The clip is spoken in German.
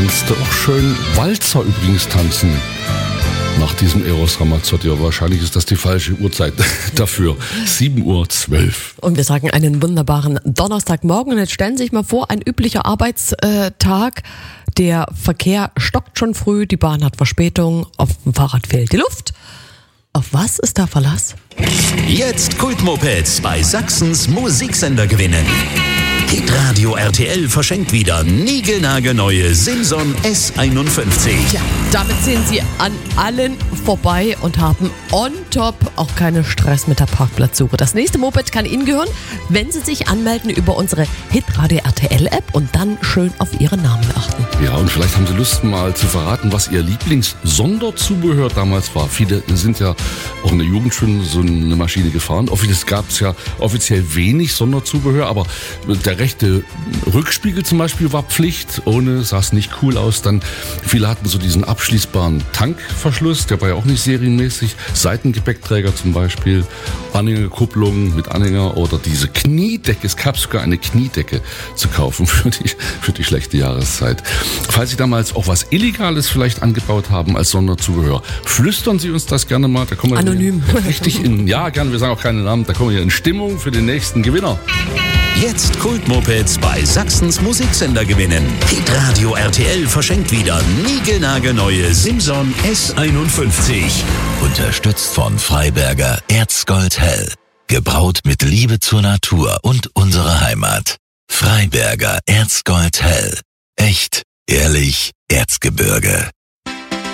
kannst du auch schön Walzer übrigens tanzen. Nach diesem Eros Ramazzotti. Ja, wahrscheinlich ist das die falsche Uhrzeit dafür. 7:12 Uhr. Und wir sagen einen wunderbaren Donnerstagmorgen. Und jetzt stellen Sie sich mal vor, ein üblicher Arbeitstag. Der Verkehr stockt schon früh, die Bahn hat Verspätung, auf dem Fahrrad fehlt die Luft. Auf was ist da Verlass? Jetzt Kultmopeds bei Sachsens Musiksender gewinnen. Hitradio RTL verschenkt wieder niegelnagelneue Simson S51. Ja, damit ziehen Sie an allen vorbei und haben on top auch keinen Stress mit der Parkplatzsuche. Das nächste Moped kann Ihnen gehören, wenn Sie sich anmelden über unsere Hitradio RTL App und dann schön auf Ihren Namen achten. Ja, und vielleicht haben Sie Lust mal zu verraten, was Ihr Lieblings-Sonderzubehör damals war. Viele sind ja auch in der Jugend schon so eine Maschine gefahren. Es gab ja offiziell wenig Sonderzubehör, aber der rechte Rückspiegel zum Beispiel war Pflicht. Ohne sah es nicht cool aus. Dann viele hatten so diesen abschließbaren Tankverschluss, der war ja auch nicht serienmäßig. Seitengepäckträger zum Beispiel, Anhängerkupplung mit Anhänger oder diese Kniedecke. Es gab sogar eine Kniedecke zu kaufen für die schlechte Jahreszeit. Falls Sie damals auch was Illegales vielleicht angebaut haben als Sonderzubehör, flüstern Sie uns das gerne mal. Da kommen wir anonym. Richtig gerne, wir sagen auch keinen Namen, da kommen wir hier in Stimmung für den nächsten Gewinner. Jetzt Kultmopeds bei Sachsens Musiksender gewinnen. Hitradio RTL verschenkt wieder niegelnagelneue Simson S51. Unterstützt von Freiberger Erzgold Hell. Gebraut mit Liebe zur Natur und unserer Heimat. Freiberger Erzgold Hell. Echt, ehrlich, Erzgebirge.